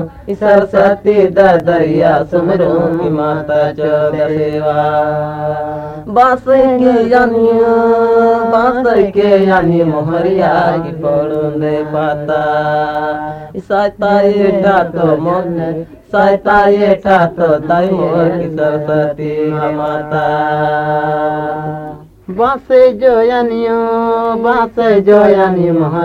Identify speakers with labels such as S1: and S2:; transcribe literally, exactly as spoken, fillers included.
S1: सरस्वती दरिया सुमरू की माता चौदह सेवा बास के यानी बास के यानी मोहरिया की पड़ूं दे पाता साता ये ठातो मोन साता ये ठातो ताई मोर की सरस्वती माता बासे जो यानी बासे जो यानी